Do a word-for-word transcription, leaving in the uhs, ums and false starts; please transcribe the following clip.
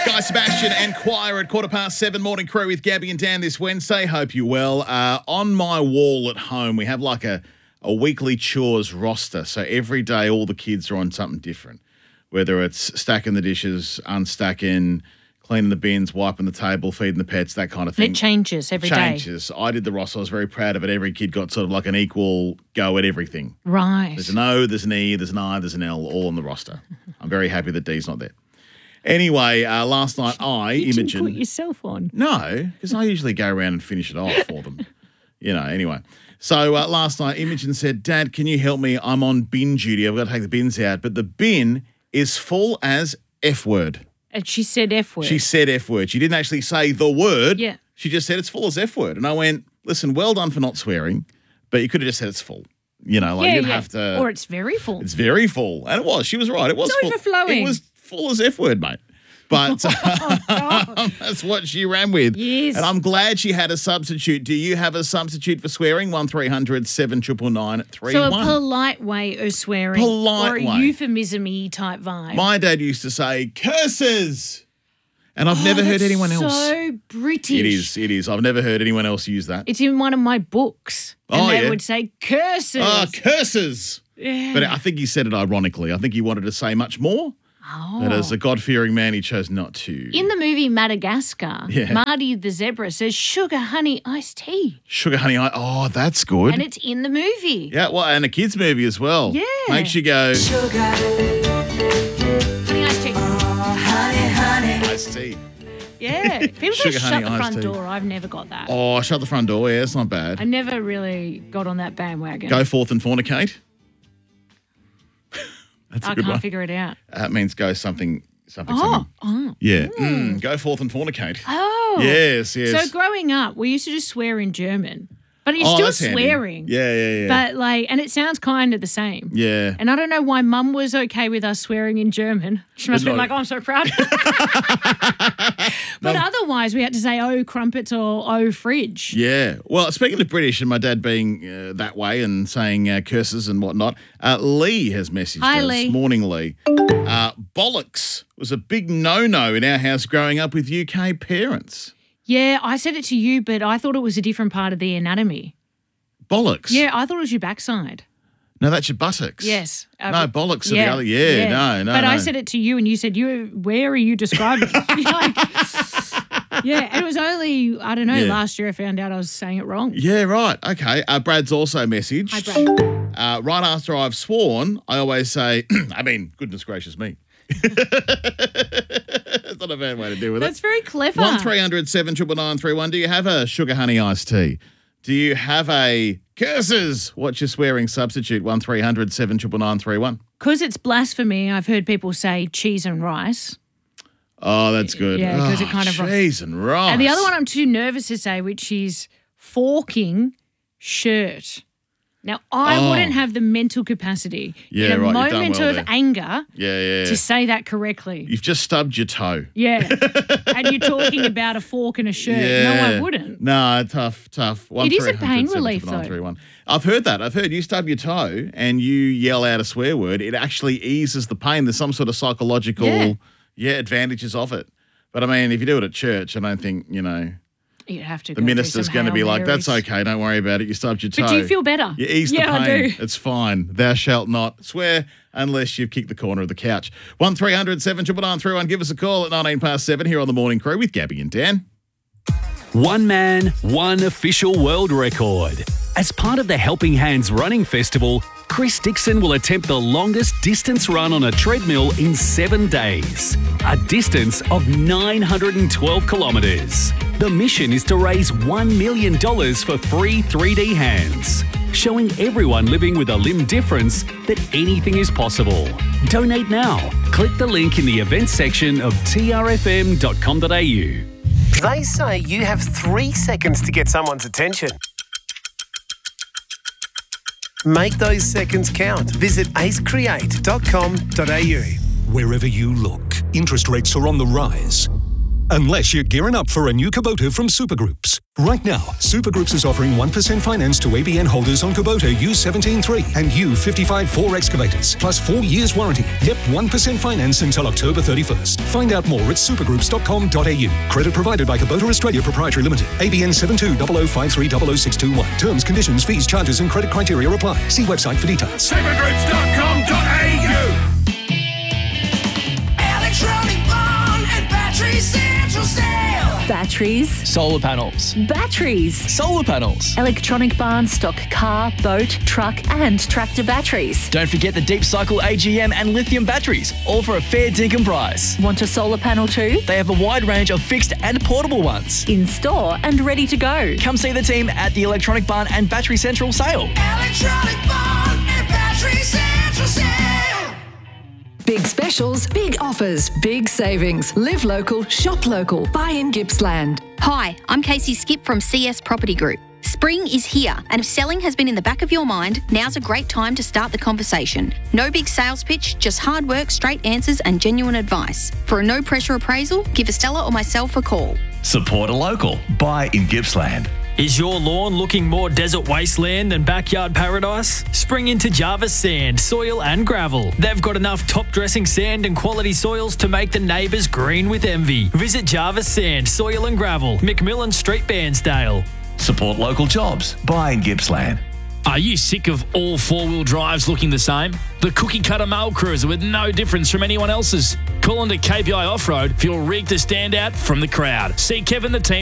Guy Sebastian and Choir at quarter past seven. Morning crew with Gabby and Dan this Wednesday. Hope you're well. Uh, on my wall at home, we have like a, a weekly chores roster. So every day, all the kids are on something different, whether it's stacking the dishes, unstacking, cleaning the bins, wiping the table, feeding the pets, that kind of thing. It changes every day. Changes. I did the roster. I was very proud of it. Every kid got sort of like an equal go at everything. Right. There's an O, there's an E, there's an I, there's an L, all on the roster. I'm very happy that D's not there. Anyway, uh, last night I, you Imogen... didn't put yourself on. No, because I usually go around and finish it off for them. You know, anyway. So uh, last night Imogen said, Dad, can you help me? I'm on bin duty. I've got to take the bins out. But the bin is full as F word. And she said F word. She said F word. She didn't actually say the word. Yeah. She just said it's full as F word. And I went, listen, well done for not swearing, but you could have just said it's full. You know, like yeah, you'd yeah. have to... Or it's very full. It's very full. And it was. She was right. It was It's full. overflowing. It was full as F word, mate. But Oh, that's what she ran with. Yes. And I'm glad she had a substitute. Do you have a substitute for swearing? one three hundred seven nine nine nine three one. So a polite way of swearing. Polite or a way. euphemism-y type vibe. My dad used to say, curses. And I've Oh, never heard that's anyone else. so British. It is, it is. I've never heard anyone else use that. It's in one of my books. And Oh, they yeah. would say curses. Ah, curses. Yeah. But I think he said it ironically. I think he wanted to say much more. Oh. But as a God-fearing man, he chose not to. In the movie Madagascar, Yeah. Marty the zebra says sugar, honey, iced tea. Sugar, honey, I... Oh, that's good. And it's in the movie. Yeah, well, and a kids' movie as well. Yeah. Makes you go, Honey, iced tea. iced tea. Yeah. People say Sugar, shut honey, the iced front tea. door. I've never got that. Oh, shut the front door. Yeah, it's not bad. I never really got on that bandwagon. Go forth and fornicate. That's a I good can't one. figure it out. That means go something, something, Oh. something. Oh. Yeah. Mm, go forth and fornicate. Oh. Yes, yes. So growing up, we used to just swear in German. But you're Oh, still that's handy. swearing. Yeah, yeah, yeah. But like, and it sounds kind of the same. yeah. And I don't know why Mum was okay with us swearing in German. She must have been not- like, oh, I'm so proud. But otherwise, we had to say, oh, crumpets or oh, fridge. Yeah. Well, speaking of British and my dad being uh, that way and saying uh, curses and whatnot, uh, Lee has messaged Hi, us. Lee. Morning, Lee. Uh, bollocks was a big no-no in our house growing up with U K parents. Yeah, I said it to you, but I thought it was a different part of the anatomy. Bollocks? Yeah, I thought it was your backside. No, that's your buttocks. Yes. Uh, No, bollocks are the other. Yeah, no, no, But I no. said it to you and you said, "You, where are you describing?" You're like, yeah, and it was only, I don't know, Yeah. last year I found out I was saying it wrong. Yeah, right. Okay. Uh, Brad's also messaged. Hi, Brad. Uh, right after I've sworn, I always say, I mean, goodness gracious me. It's not a bad way to deal with That's it. very clever. one three hundred seven nine nine three one. Do you have a sugar honey iced tea? Do you have a curses? What's your swearing substitute? one three hundred seven nine nine three one. Because it's blasphemy, I've heard people say cheese and rice. Oh, that's good. Yeah, 'cause oh, it kind of- cheese and rice. And the other one I'm too nervous to say, which is forking shirt. Now, I Oh. wouldn't have the mental capacity Yeah, in a right, you've done moment well of there. anger Yeah, yeah. to say that correctly. You've just stubbed your toe. Yeah. And you're talking about a fork and a shirt. No, I wouldn't. No, tough, tough. It is a pain relief, though. though. I've heard that. I've heard you stub your toe and you yell out a swear word. It actually eases the pain. There's some sort of psychological, Yeah. yeah, advantages of it. But I mean, if you do it at church, I don't think, you know, You'd have to the go do minister's some going to Hail be like, that's Marys. okay, don't worry about it. You stubbed your toe. But do you feel better? You ease the Yeah, I pain. do. It's fine. Thou shalt not swear unless you've kicked the corner of the couch. one three hundred seven nine nine three one. Give us a call at nineteen past seven here on the Morning Crew with Gabby and Dan. One man, one official world record. As part of the Helping Hands Running Festival, Chris Dixon will attempt the longest distance run on a treadmill in seven days. A distance of nine hundred twelve kilometres. The mission is to raise one million dollars for free three D hands, showing everyone living with a limb difference that anything is possible. Donate now. Click the link in the events section of t r f m dot com dot a u. They say you have three seconds to get someone's attention. Make those seconds count. Visit ace create dot com dot a u. Wherever you look, interest rates are on the rise. unless you're gearing up for a new Kubota from Supergroups. Right now, Supergroups is offering one percent finance to A B N holders on Kubota U seventeen three and U fifty-five four excavators, plus four years warranty. Yep, one percent finance until October thirty-first. Find out more at supergroups dot com dot a u. Credit provided by Kubota Australia Proprietary Limited. A B N seven two zero zero five three zero zero six two one. Terms, conditions, fees, charges and credit criteria apply. See website for details. supergroups dot com dot a u. Electronic barn and battery central sale. Batteries, Solar panels. batteries. Solar panels. Electronic Barn stock car, boat, truck and tractor batteries. Don't forget the Deep Cycle A G M and lithium batteries, all for a fair dinkum price. Want a solar panel too? They have a wide range of fixed and portable ones. In store and ready to go. Come see the team at the Electronic Barn and Battery Central sale. Electronic barn and battery central sale. Big specials, big offers, big savings. Live local, shop local. Buy in Gippsland. Hi, I'm Casey Skip from C S Property Group. Spring is here, and if selling has been in the back of your mind, now's a great time to start the conversation. No big sales pitch, just hard work, straight answers and genuine advice. For a no-pressure appraisal, give Estella or myself a call. Support a local. Buy in Gippsland. Is your lawn looking more desert wasteland than backyard paradise? Spring into Jarvis Sand, Soil and Gravel. They've got enough top-dressing sand and quality soils to make the neighbours green with envy. Visit Jarvis Sand, Soil and Gravel, McMillan Street, Bairnsdale. Support local jobs. Buy in Gippsland. Are you sick of all four-wheel drives looking the same? The cookie-cutter mail cruiser with no difference from anyone else's? Call into K P I Off-Road for your rig to stand out from the crowd. See Kevin the team